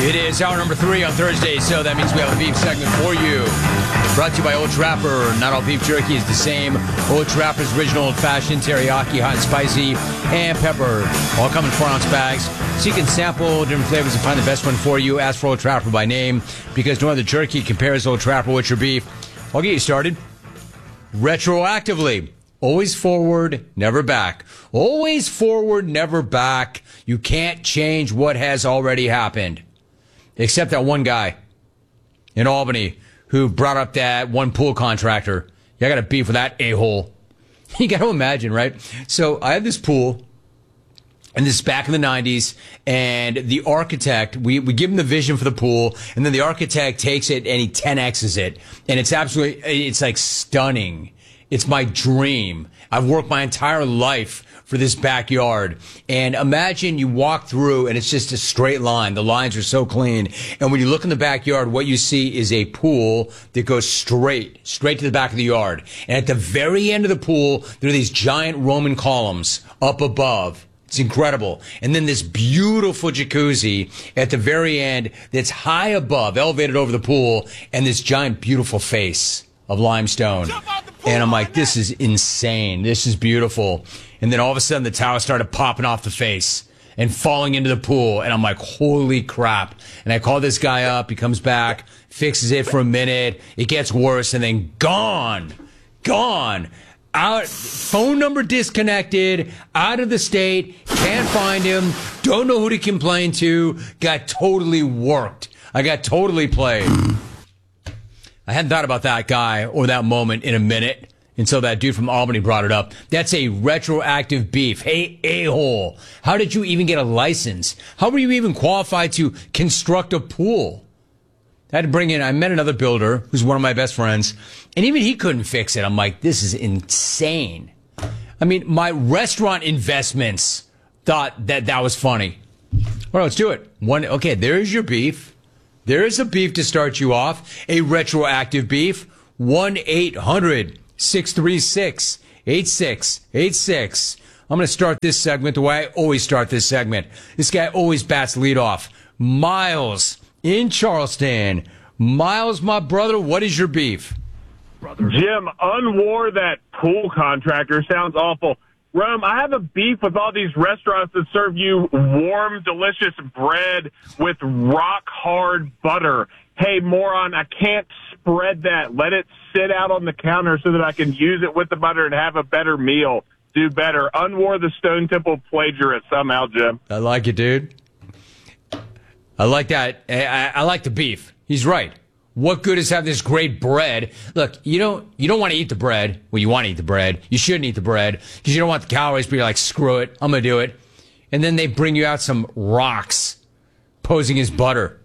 It is hour number 3 on Thursday, so that means we have a beef segment for you. Brought to you by Old Trapper. Not all beef jerky is the same. Old Trapper's original old-fashioned teriyaki, hot and spicy, and pepper. All come in 4-ounce bags, so you can sample different flavors and find the best one for you. Ask for Old Trapper by name, because no other jerky compares Old Trapper with your beef. I'll get you started. Retroactively. Always forward, never back. Always forward, never back. You can't change what has already happened. Except that one guy in Albany who brought up that one pool contractor. Yeah, I got a beef with that a-hole. You got to imagine, right? So I have this pool, and this is back in the 90s, and the architect, we give him the vision for the pool, and then the architect takes it and he 10X's it. And it's like stunning. It's my dream. I've worked my entire life for this backyard. And imagine you walk through and it's just a straight line. The lines are so clean. And when you look in the backyard, what you see is a pool that goes straight to the back of the yard. And at the very end of the pool, there are these giant Roman columns up above. It's incredible. And then this beautiful jacuzzi at the very end that's high above, elevated over the pool, and this giant beautiful face of limestone. And I'm like, this is insane. This is beautiful. And then all of a sudden the towel started popping off the face and falling into the pool. And I'm like, holy crap. And I call this guy up. He comes back, fixes it for a minute. It gets worse, and then gone. Out, phone number disconnected, out of the state, can't find him, don't know who to complain to, got totally worked. I got totally played. I hadn't thought about that guy or that moment in a minute until that dude from Albany brought it up. That's a retroactive beef. Hey, a-hole, how did you even get a license? How were you even qualified to construct a pool? I met another builder who's one of my best friends, and even he couldn't fix it. I'm like, this is insane. I mean, my restaurant investments thought that was funny. All right, let's do it. Okay, there's your beef. There is a beef to start you off, a retroactive beef. 1-800-636-8686. I'm going to start this segment the way I always start this segment. This guy always bats lead off. Miles in Charleston. Miles, my brother, what is your beef? Jim, unwar that pool contractor. Sounds awful. Rome, I have a beef with all these restaurants that serve you warm, delicious bread with rock-hard butter. Hey, moron, I can't spread that. Let it sit out on the counter so that I can use it with the butter and have a better meal. Do better. Unwar the Stone Temple plagiarist somehow, Jim. I like it, dude. I like that. I like the beef. He's right. What good is having this great bread? Look, you don't want to eat the bread. Well, you want to eat the bread. You shouldn't eat the bread because you don't want the calories, but you're like, screw it, I'm going to do it. And then they bring you out some rocks posing as butter.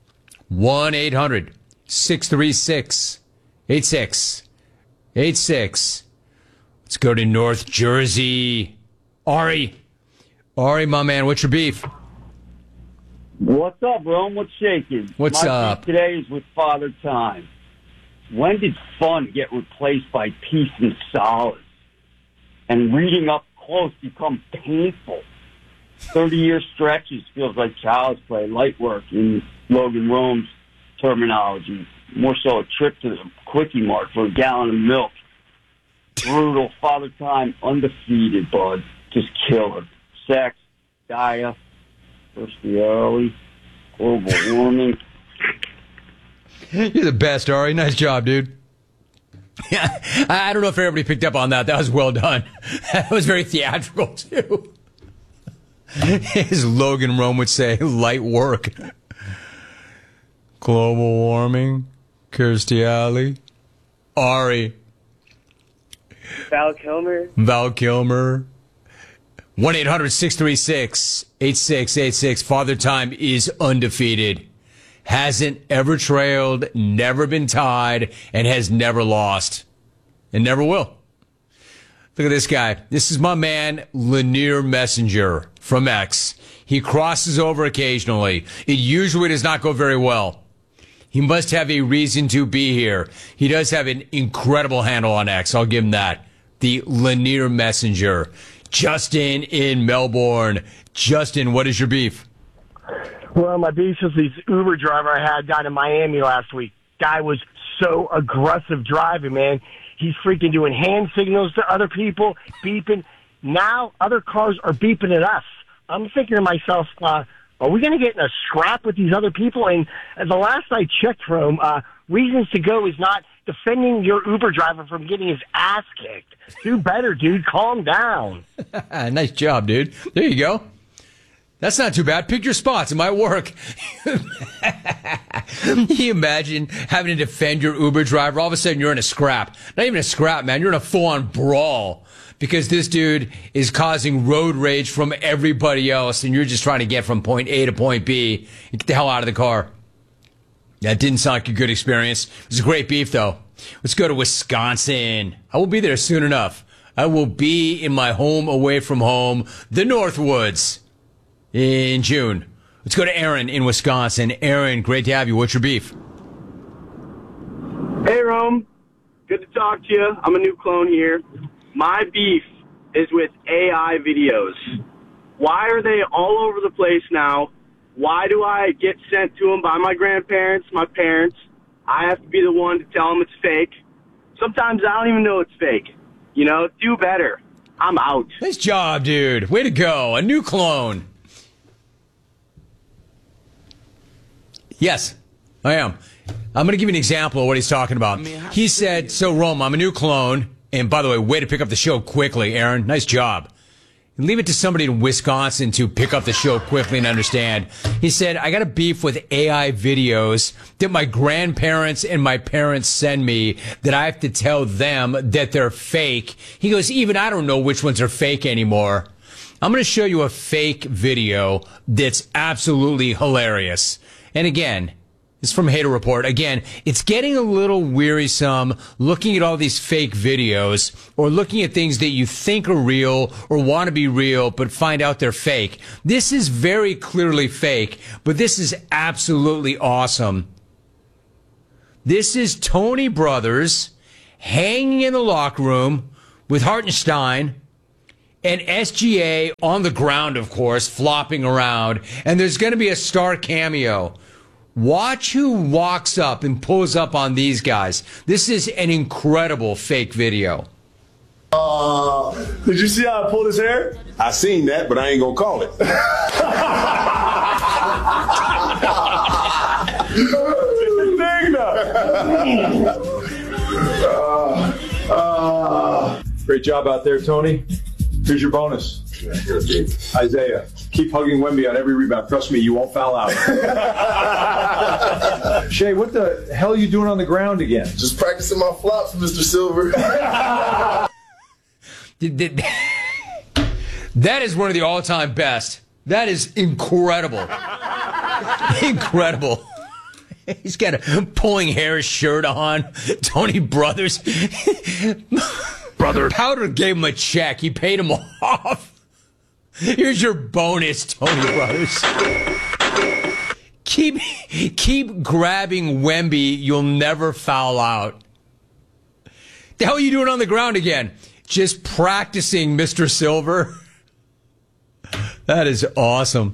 1-800-636-8686. Let's go to North Jersey. Ari, my man, what's your beef? What's up, Rome? What's shaking? What's up? My beef today is with Father Time. When did fun get replaced by peace and solace? And reading up close become painful. 30-year stretches feels like child's play, light work in Logan Rome's terminology. More so a trip to the Quickie Mart for a gallon of milk. Brutal. Father Time, undefeated, bud. Just killer. Sex, Gaia, early, global warming. You're the best, Ari. Nice job, dude. Yeah, I don't know if everybody picked up on that. That was well done. That was very theatrical, too. As Logan Rome would say, light work. Global warming, Kirstie Alley, Ari. Val Kilmer. 1-800-636-8686. Father Time is undefeated. Hasn't ever trailed, never been tied, and has never lost. And never will. Look at this guy. This is my man, Lanier Messenger from X. He crosses over occasionally. It usually does not go very well. He must have a reason to be here. He does have an incredible handle on X. I'll give him that. The Lanier Messenger. Justin in Melbourne. Justin, what is your beef? Well, my beef is this Uber driver I had down in Miami last week. Guy was so aggressive driving, man. He's freaking doing hand signals to other people, beeping. Now other cars are beeping at us. I'm thinking to myself, are we going to get in a scrap with these other people? And the last I checked, Rome, Reasons to Go is not defending your Uber driver from getting his ass kicked. Do better, dude. Calm down. Nice job, dude. There you go. That's not too bad. Pick your spots. It might work. Can you imagine having to defend your Uber driver? All of a sudden, you're in a scrap. Not even a scrap, man. You're in a full-on brawl because this dude is causing road rage from everybody else, and you're just trying to get from point A to point B. Get the hell out of the car. That didn't sound like a good experience. It was a great beef, though. Let's go to Wisconsin. I will be there soon enough. I will be in my home away from home, the Northwoods, in June. Let's go to Aaron in Wisconsin. Aaron, great to have you. What's your beef? Hey, Rome. Good to talk to you. I'm a new clone here. My beef is with AI videos. Why are they all over the place now? Why do I get sent to them by my grandparents, my parents? I have to be the one to tell them it's fake. Sometimes I don't even know it's fake. You know, do better. I'm out. Nice job, dude. Way to go. A new clone. Yes, I am. I'm going to give you an example of what he's talking about. He said, so Rome, I'm a new clone. And by the way, way to pick up the show quickly, Aaron. Nice job. And leave it to somebody in Wisconsin to pick up the show quickly and understand. He said, I got a beef with AI videos that my grandparents and my parents send me that I have to tell them that they're fake. He goes, even I don't know which ones are fake anymore. I'm going to show you a fake video that's absolutely hilarious. And again, it's from Hater Report. Again, it's getting a little wearisome looking at all these fake videos or looking at things that you think are real or want to be real but find out they're fake. This is very clearly fake, but this is absolutely awesome. This is Tony Brothers hanging in the locker room with Hartenstein and SGA on the ground, of course, flopping around. And there's going to be a star cameo. Watch who walks up and pulls up on these guys. This is an incredible fake video. Did you see how I pulled his hair? I seen that, but I ain't gonna call it. Great job out there, Tony. Here's your bonus. Isaiah, keep hugging Wemby on every rebound. Trust me, you won't foul out. Shay, what the hell are you doing on the ground again? Just practicing my flops, Mr. Silver. That is one of the all-time best. That is incredible. Incredible. He's got a pulling hair shirt on. Tony Brothers. Brother Powder gave him a check. He paid him off. Here's your bonus, Tony Brothers. Keep grabbing Wemby. You'll never foul out. The hell are you doing on the ground again? Just practicing, Mr. Silver. That is awesome.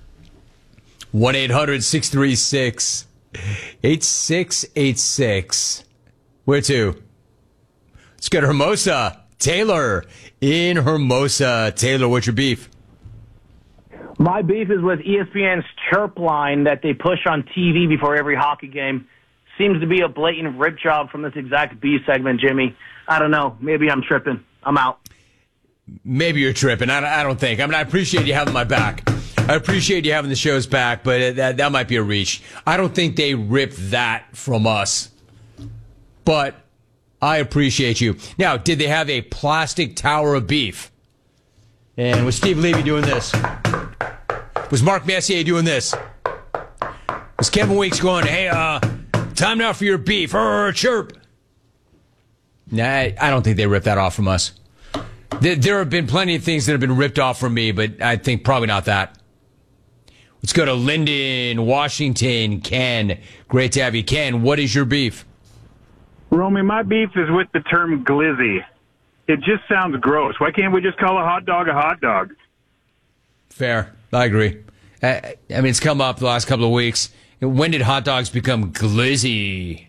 1-800-636-8686. Where to? Let's go to Hermosa. Taylor in Hermosa. Taylor, what's your beef? My beef is with ESPN's chirp line that they push on TV before every hockey game. Seems to be a blatant rip job from this exact B segment, Jimmy. I don't know. Maybe I'm tripping. I'm out. Maybe you're tripping. I don't think. I mean, I appreciate you having my back. I appreciate you having the show's back, but that might be a reach. I don't think they ripped that from us. But I appreciate you. Now, did they have a plastic tower of beef? And was Steve Levy doing this? Was Mark Messier doing this? Was Kevin Weeks going, hey, time now for your beef, chirp? Nah, I don't think they ripped that off from us. There have been plenty of things that have been ripped off from me, but I think probably not that. Let's go to Linden, Washington. Ken, great to have you. Ken, what is your beef? Romy, my beef is with the term glizzy. It just sounds gross. Why can't we just call a hot dog a hot dog? Fair. I agree. I mean, it's come up the last couple of weeks. When did hot dogs become glizzy?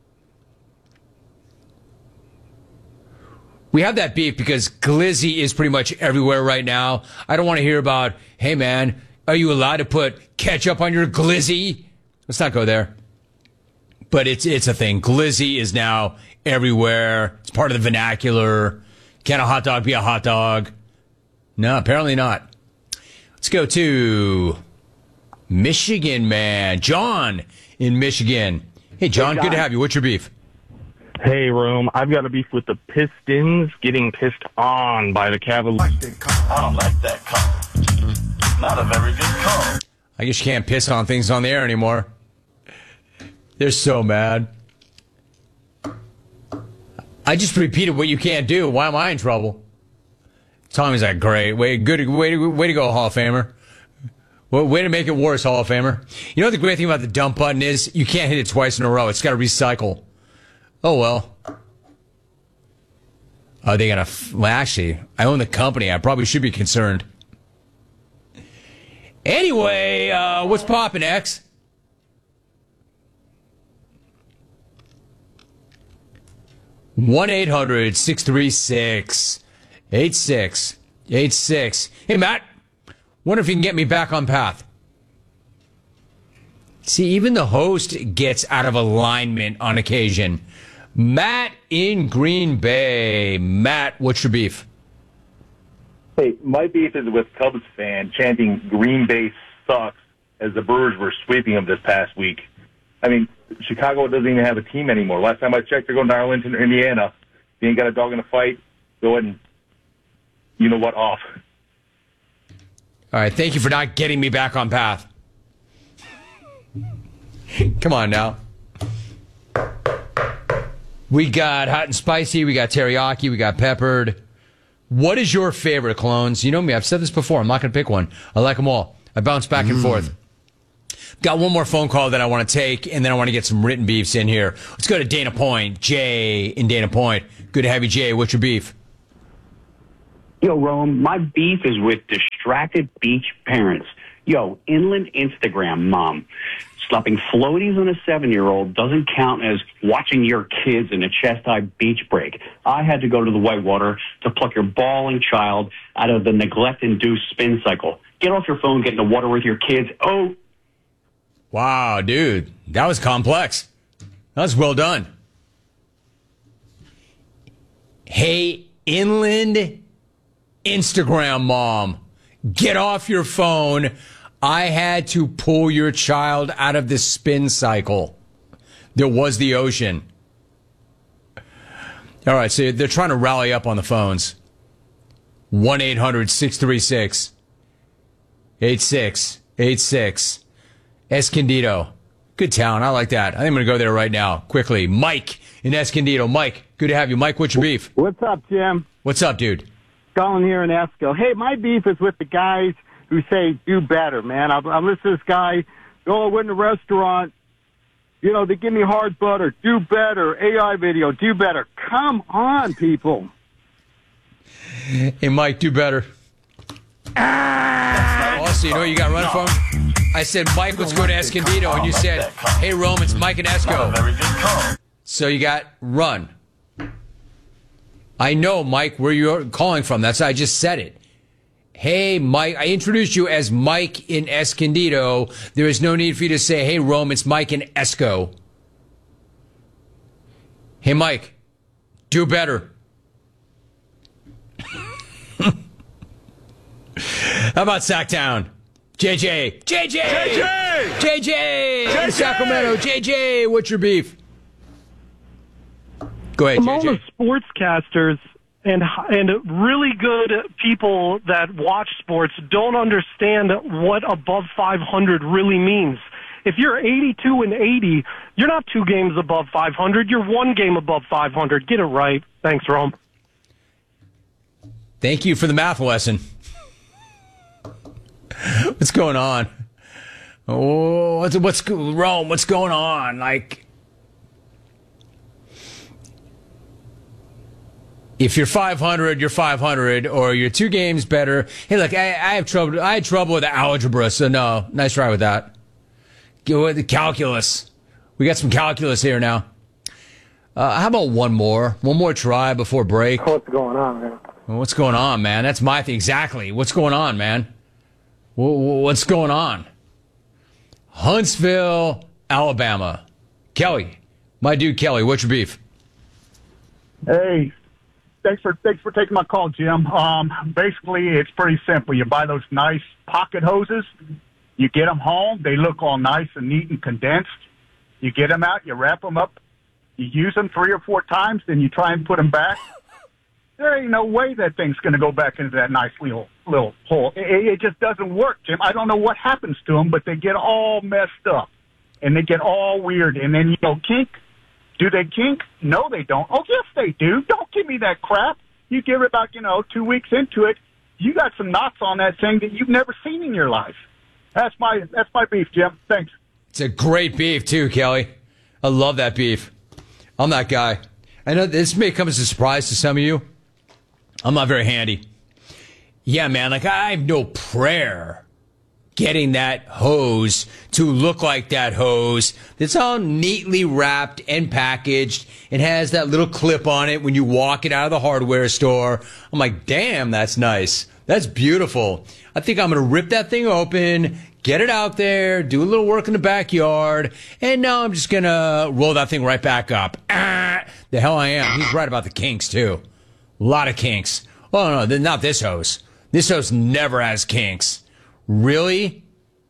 We have that beef because glizzy is pretty much everywhere right now. I don't want to hear about, hey man, are you allowed to put ketchup on your glizzy? Let's not go there. But it's a thing. Glizzy is now everywhere. It's part of the vernacular. Can a hot dog be a hot dog? No, apparently not. Let's go to Michigan, man. John in Michigan. Hey, John, good to have you. What's your beef? Hey, Rome. I've got a beef with the Pistons getting pissed on by the Cavaliers. I don't like that call. Not a very good call. I guess you can't piss on things on the air anymore. They're so mad. I just repeated what you can't do. Why am I in trouble? Tommy's like, great. Way to go, Hall of Famer. Way to make it worse, Hall of Famer. You know what the great thing about the dump button is? You can't hit it twice in a row. It's got to recycle. Oh, well. Are they going to... Well, actually, I own the company. I probably should be concerned. Anyway, what's poppin', X? One 1-800-636-8686. Hey, Matt. Wonder if you can get me back on path. See, even the host gets out of alignment on occasion. Matt in Green Bay. Matt, what's your beef? Hey, my beef is with Cubs fan chanting Green Bay sucks as the Brewers were sweeping them this past week. I mean, Chicago doesn't even have a team anymore. Last time I checked, they're going to Arlington, Indiana. If you ain't got a dog in a fight, go ahead and, you know what, off. All right, thank you for not getting me back on path. Come on now. We got hot and spicy, we got teriyaki, we got peppered. What is your favorite, clones? You know me, I've said this before. I'm not going to pick one. I like them all. I bounce back and forth. Got one more phone call that I want to take, and then I want to get some written beefs in here. Let's go to Dana Point. Jay in Dana Point. Good to have you, Jay. What's your beef? Yo, Rome, my beef is with distracted beach parents. Yo, inland Instagram mom. Slapping floaties on a 7-year-old doesn't count as watching your kids in a chest-high beach break. I had to go to the whitewater to pluck your bawling child out of the neglect-induced spin cycle. Get off your phone, get in the water with your kids. Oh. Wow, dude. That was complex. That was well done. Hey, inland Instagram mom, get off your phone. I had to pull your child out of the spin cycle. There was the ocean. All right, so they're trying to rally up on the phones. 1-800-636-8686. Escondido. Good town. I like that. I think I'm going to go there right now. Quickly. Mike in Escondido. Mike, good to have you. Mike, what's your beef? What's up, Jim? What's up, dude? Colin here in Esco. Hey, my beef is with the guys who say, do better, man. I'm listening to this guy, I went to a restaurant, they give me hard butter, do better, AI video, do better. Come on, people. Hey, Mike, do better. Also, you know what you got running for him? I said, Mike, let's go to Escondido. And you said, hey, Rome, it's Mike and Esco. So you got run. I know, Mike, where you're calling from. That's I just said it. Hey, Mike, I introduced you as Mike in Escondido. There is no need for you to say, hey, Rome, it's Mike in Esco. Hey, Mike, do better. How about Sacktown? JJ in Sacramento. JJ, what's your beef? Go ahead, Among JJ. the sportscasters and really good people that watch sports don't understand what above 500 really means. If you're 82 and 80, you're not 2 games above 500. You're 1 game above 500. Get it right. Thanks, Rome. Thank you for the math lesson. What's going on? Oh, what's Rome? What's going on? Like, If you're 500, you're 500, or you're 2 games better. Hey, look, I had trouble with algebra, so no, nice try with that. Go with the calculus. We got some calculus here now. How about one more try before break? What's going on, man? What's going on, man? That's my thing. Exactly. What's going on, man? What's going on? Huntsville, Alabama. Kelly, my dude Kelly, what's your beef? Hey, thanks for taking my call, Jim. Basically, it's pretty simple. You buy those nice pocket hoses. You get them home. They look all nice and neat and condensed. You get them out. You wrap them up. You use them 3 or 4 times. Then you try and put them back. There ain't no way that thing's going to go back into that nice little hole. It just doesn't work, Jim. I don't know what happens to them, but they get all messed up. And they get all weird. And then, kink. Do they kink? No, they don't. Oh, yes, they do. Don't give me that crap. You give it about, 2 weeks into it, you got some knots on that thing that you've never seen in your life. That's my beef, Jim. Thanks. It's a great beef, too, Kelly. I love that beef. I'm that guy. I know this may come as a surprise to some of you. I'm not very handy. Yeah, man, I have no prayer getting that hose to look like that hose that's all neatly wrapped and packaged. It has that little clip on it when you walk it out of the hardware store. I'm like, damn, that's nice. That's beautiful. I think I'm going to rip that thing open, get it out there, do a little work in the backyard, and now I'm just going to roll that thing right back up. The hell I am. He's right about the kinks, too. A lot of kinks. Oh, no, not this hose. This hose never has kinks. Really?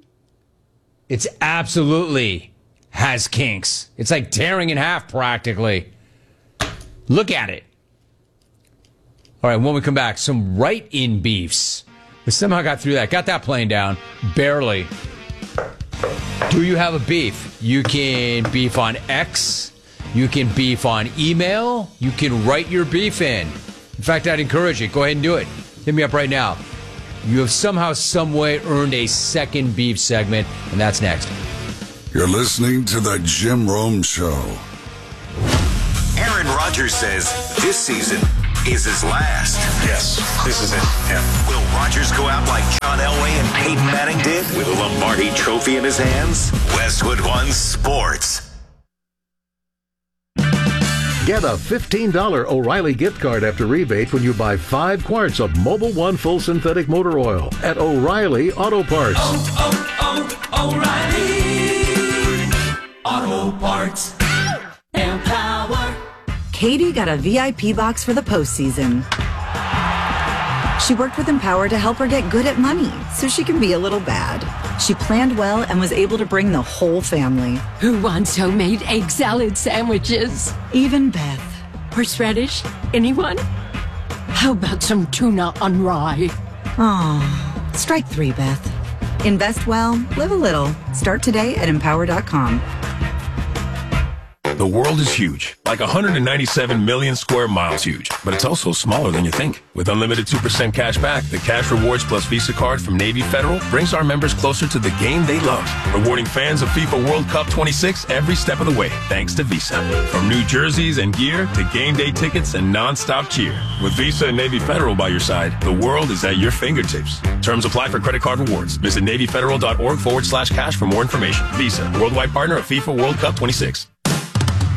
It's absolutely has kinks. It's like tearing in half practically. Look at it. All right, when we come back, some write-in beefs. We somehow got through that. Got that plane down. Barely. Do you have a beef? You can beef on X. You can beef on email. You can write your beef in. In fact, I'd encourage it. Go ahead and do it. Hit me up right now. You have somehow, some way earned a second beef segment, and that's next. You're listening to The Jim Rome Show. Aaron Rodgers says this season is his last. Yes, this is it. Yeah. Will Rodgers go out like John Elway and Peyton Manning did with a Lombardi trophy in his hands? Westwood One Sports. Get a $15 O'Reilly gift card after rebate when you buy 5 quarts of Mobil 1 full synthetic motor oil at O'Reilly Auto Parts. O'Reilly Auto Parts. Empower. Katie got a VIP box for the postseason. She worked with Empower to help her get good at money so she can be a little bad. She planned well and was able to bring the whole family. Who wants homemade egg salad sandwiches? Even Beth. Horseradish? Anyone? How about some tuna on rye? Aw, strike 3, Beth. Invest well, live a little. Start today at Empower.com. The world is huge, like 197 million square miles huge, but it's also smaller than you think. With unlimited 2% cash back, the Cash Rewards Plus Visa card from Navy Federal brings our members closer to the game they love, rewarding fans of FIFA World Cup 26 every step of the way, thanks to Visa. From new jerseys and gear to game day tickets and non-stop cheer. With Visa and Navy Federal by your side, the world is at your fingertips. Terms apply for credit card rewards. Visit NavyFederal.org/cash for more information. Visa, worldwide partner of FIFA World Cup 26.